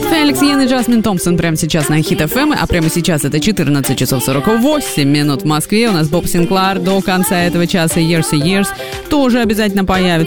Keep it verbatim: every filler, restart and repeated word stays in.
Феликс Йен и Джасмин Томпсон прямо сейчас на Хит эф эм, а прямо сейчас это четырнадцать часов сорок восемь минут в Москве. У нас Боб Синклар до конца этого часа Years and Years тоже обязательно появится.